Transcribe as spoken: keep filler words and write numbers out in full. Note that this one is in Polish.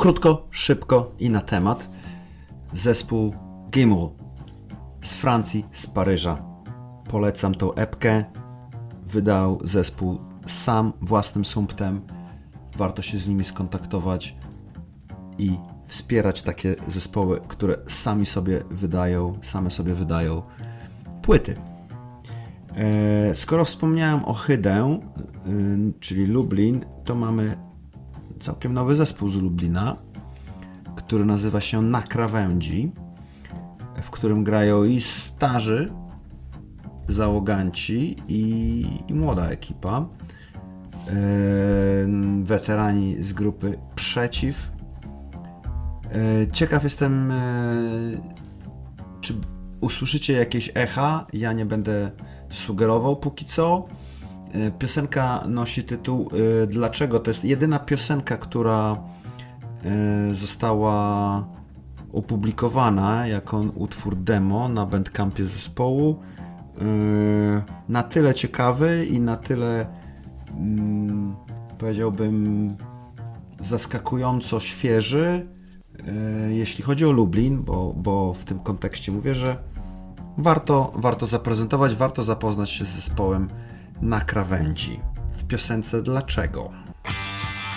Krótko, szybko i na temat. Zespół Gimel z Francji, z Paryża. Polecam tą epkę. Wydał zespół sam, własnym sumptem. Warto się z nimi skontaktować i wspierać takie zespoły, które sami sobie wydają, same sobie wydają płyty. Skoro wspomniałem o Hydę, czyli Lublin, to mamy całkiem nowy zespół z Lublina, który nazywa się Na Krawędzi, w którym grają i starzy załoganci i, i młoda ekipa. Weterani z grupy Przeciw. Ciekaw jestem, czy usłyszycie jakieś echa. Ja nie będę sugerował póki co. Piosenka nosi tytuł Dlaczego? To jest jedyna piosenka, która została opublikowana jako utwór demo na Bandcampie zespołu. Na tyle ciekawy i na tyle, powiedziałbym, zaskakująco świeży, jeśli chodzi o Lublin, bo, bo w tym kontekście mówię, że warto, warto zaprezentować, warto zapoznać się z zespołem Na Krawędzi w piosence Dlaczego?